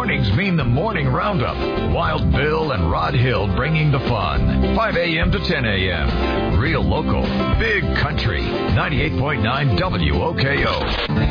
mornings mean the Morning Roundup. Wild Bill and Rod Hill bringing the fun. 5 a.m. to 10 a.m. Real local. Big country. 98.9 WOKO.